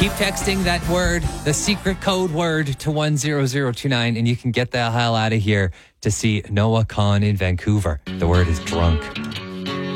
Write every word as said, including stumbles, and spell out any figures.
Keep texting that word, the secret code word, to one zero zero two nine, and you can get the hell out of here to see Noah Kahn in Vancouver. The word is drunk.